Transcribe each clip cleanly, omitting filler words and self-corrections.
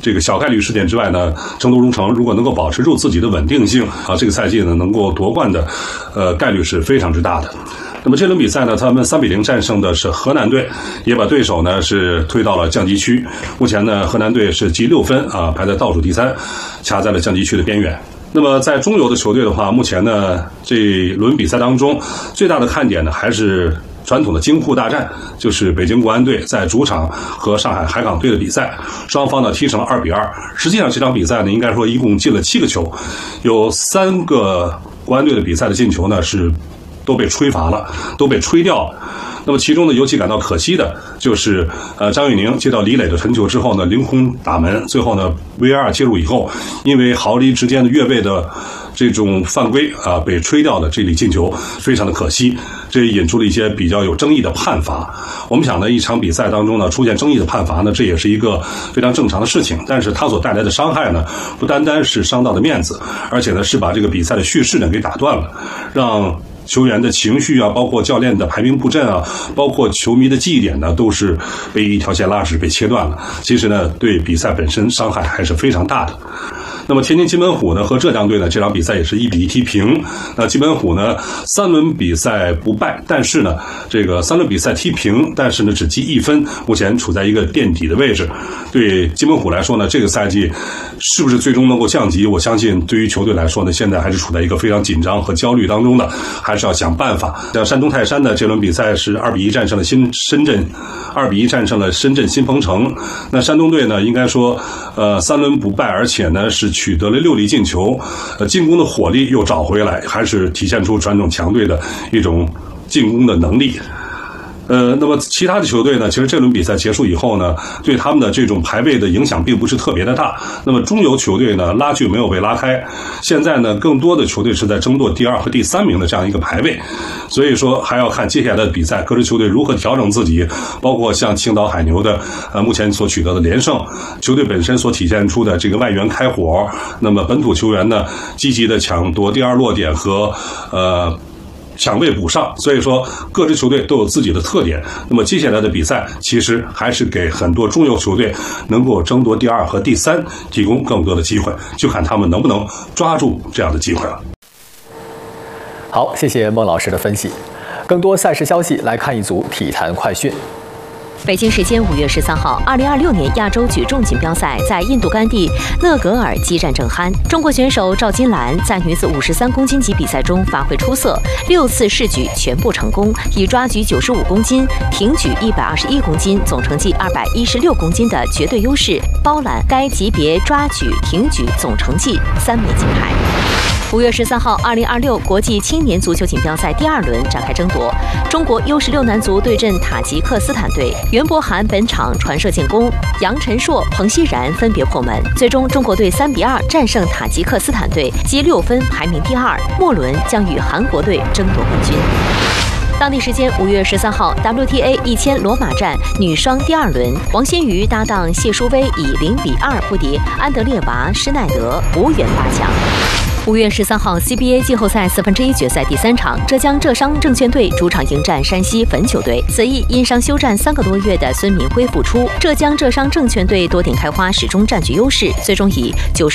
这个小概率事件之外呢，成都蓉城如果能够保持住自己的稳定性啊，这个赛季呢能够夺冠的概率是非常之大的。那么这轮比赛呢，他们3-0战胜的是河南队，也把对手呢是推到了降级区。目前呢，河南队是积6分啊，排在倒数第3，卡在了降级区的边缘。那么在中游的球队的话，目前呢这轮比赛当中最大的看点呢还是传统的京沪大战，就是北京国安队在主场和上海海港队的比赛，双方呢踢成了2-2。实际上这场比赛呢，应该说一共进了7个球，有3个国安队的比赛的进球呢是都被吹罚了，都被吹掉了。那么其中呢，尤其感到可惜的就是张玉宁接到李磊的传球之后呢，凌空打门，最后呢 VAR 介入以后，因为毫厘之间的越位的这种犯规啊，被吹掉的这粒进球，非常的可惜。这引出了一些比较有争议的判罚。我们想呢，一场比赛当中呢出现争议的判罚呢，这也是一个非常正常的事情。但是它所带来的伤害呢，不单单是伤到的面子，而且呢是把这个比赛的叙事呢给打断了，让球员的情绪啊，包括教练的排兵布阵啊，包括球迷的记忆点呢，都是被一条线拉直，被切断了。其实呢，对比赛本身伤害还是非常大的。那么天津津门虎呢和浙江队呢这场比赛也是1-1踢平。那津门虎呢3轮比赛不败，但是呢这个3轮比赛踢平，但是呢只积1分，目前处在一个垫底的位置。对津门虎来说呢，这个赛季是不是最终能够降级，我相信对于球队来说呢，现在还是处在一个非常紧张和焦虑当中的，还是要想办法。像山东泰山的这轮比赛是2-1战胜了深圳，2-1战胜了深圳新鹏城。那山东队呢，应该说3轮不败，而且呢是取得了6粒进球，进攻的火力又找回来，还是体现出传统强队的一种进攻的能力。那么其他的球队呢，其实这轮比赛结束以后呢，对他们的这种排位的影响并不是特别的大。那么中游球队呢，拉锯没有被拉开，现在呢，更多的球队是在争夺第2和第3名的这样一个排位。所以说还要看接下来的比赛，各支球队如何调整自己，包括像青岛海牛的目前所取得的连胜，球队本身所体现出的这个外援开火，那么本土球员呢积极的抢夺第2落点和抢位补上，所以说各支球队都有自己的特点。那么接下来的比赛其实还是给很多中游球队能够争夺第2和第3提供更多的机会，就看他们能不能抓住这样的机会了。 好，谢谢孟老师的分析。更多赛事消息来看一组体坛快讯。 北京时间5月13号，2026年亚洲举重锦标赛在印度甘地讷格尔激战正酣。中国选手赵金兰在女子53公斤级比赛中发挥出色，6次试举全部成功，以抓举95公斤、挺举121公斤、总成绩216公斤的绝对优势，包揽该级别抓举、挺举总成绩3枚金牌。5月13号，2026国际青年足球锦标赛第2轮展开争夺，中国 U16男足对阵塔吉克斯坦队。袁博涵本场传射建功，杨晨硕、彭熙然分别破门。最终，中国队3-2战胜塔吉克斯坦队，积6分排名第2。末轮将与韩国队争夺冠军。当地时间5月13号 ，WTA 1000罗马站女双第2轮，王欣瑜搭档谢淑薇以0-2不敌安德烈娃·施耐德，无缘8强。5月13号 ，CBA 季后赛1/4决赛第3场，浙江浙商证券队主场迎战山西汾酒队。此役因伤休战3个多月的孙铭徽复出，浙江浙商证券队多点开花，始终占据优势，最终以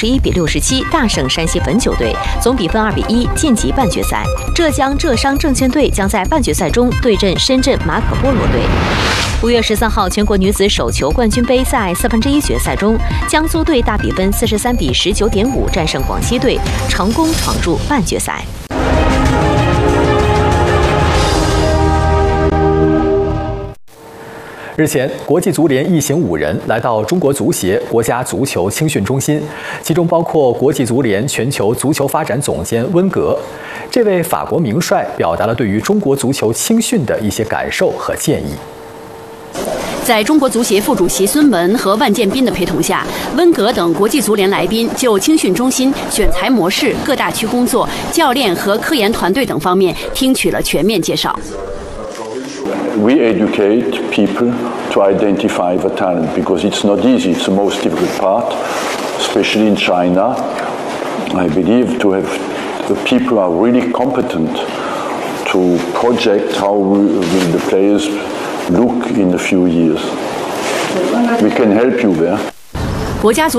91-67大胜山西汾酒队，总比分2-1晋级半决赛。浙江浙商证券队将在半决赛中对阵深圳马可波罗队。5月13号，全国女子手球冠军杯赛1/4决赛中，江苏队大比分43-19.5战胜广西队，成功闯入半决赛。 日前，国际足联一行5人来到中国足协国家足球青训中心，其中包括国际足联全球足球发展总监温格。这位法国名帅表达了对于中国足球青训的一些感受和建议。 在中国足协副主席孙文和万建斌的陪同下，温格等国际足联来宾就青训中心、选材模式、各大区工作、教练和科研团队等方面听取了全面介绍。 We educate people to identify the talent because it's not easy. It's the most difficult part, especially in China. I believe to have the people are really competent to project how will the players look in a few years. We can help you there. 国家足